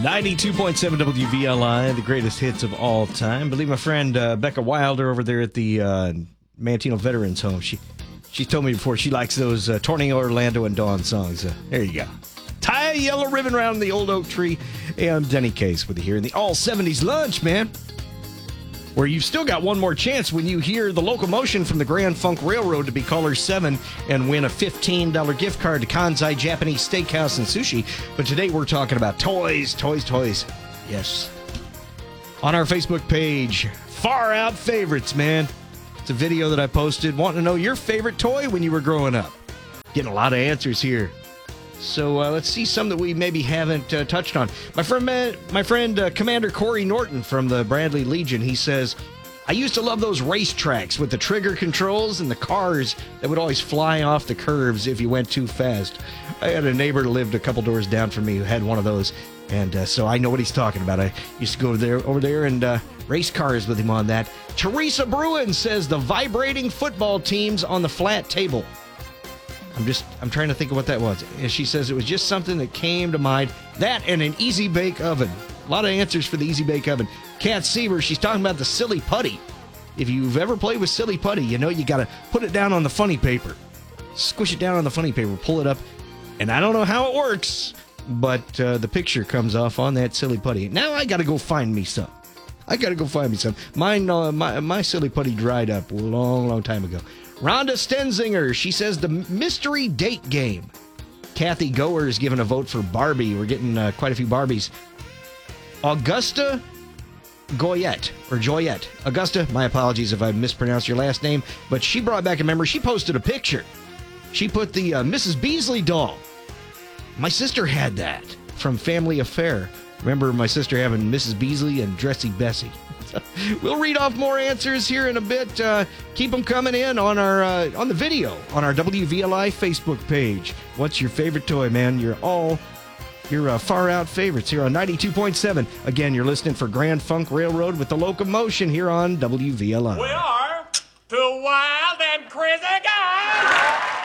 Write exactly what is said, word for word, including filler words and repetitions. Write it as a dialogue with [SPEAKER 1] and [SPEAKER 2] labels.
[SPEAKER 1] ninety-two point seven W V L I, the greatest hits of all time. Believe my friend uh, Becca Wilder over there at the uh, Mantino Veterans Home. She she told me before she likes those uh, Tornado, Orlando, and Dawn songs. Uh, there you go. Tie a yellow ribbon around the old oak tree. Hey, I'm Denny Case with you here in the all seventies lunch, man. Where you've still got one more chance when you hear the locomotion from the Grand Funk Railroad to be caller seven and win a fifteen dollars gift card to Kanzai Japanese Steakhouse and Sushi. But today we're talking about toys, toys, toys. Yes. On our Facebook page, Far Out Favorites, man. It's a video that I posted wanting to know your favorite toy when you were growing up. Getting a lot of answers here. So uh, let's see some that we maybe haven't uh, touched on. My friend, uh, my friend uh, Commander Corey Norton from the Bradley Legion, he says, I used to love those racetracks with the trigger controls and the cars that would always fly off the curves if you went too fast. I had a neighbor who lived a couple doors down from me who had one of those, and uh, so I know what he's talking about. I used to go there, over there and uh, race cars with him on that. Teresa Bruin says the vibrating football teams on the flat table. I'm just, I'm trying to think of what that was. And she says it was just something that came to mind. That and an Easy Bake Oven. A lot of answers for the Easy Bake Oven. Kat Siever, she's talking about the Silly Putty. If you've ever played with Silly Putty, you know you got to put it down on the funny paper. Squish it down on the funny paper, pull it up. And I don't know how it works, but uh, the picture comes off on that Silly Putty. Now I got to go find me some. I got to go find me some. Mine, uh, my, my Silly Putty dried up a long, long time ago. Rhonda Stenzinger, she says the mystery date game. Kathy Goer is giving a vote for Barbie. We're getting uh, quite a few Barbies. Augusta Goyette, or Joyette. Augusta, my apologies if I mispronounced your last name, but she brought back a memory. She posted a picture. She put the uh, Missus Beasley doll. My sister had that from Family Affair. Remember my sister having Missus Beasley and Dressy Bessie. We'll read off more answers here in a bit. Uh, keep them coming in on our uh, on the video on our W V L I Facebook page. What's your favorite toy, man? You're all your uh, far out favorites here on ninety-two point seven. Again, you're listening for Grand Funk Railroad with the locomotion here on W V L I.
[SPEAKER 2] We are too wild and crazy.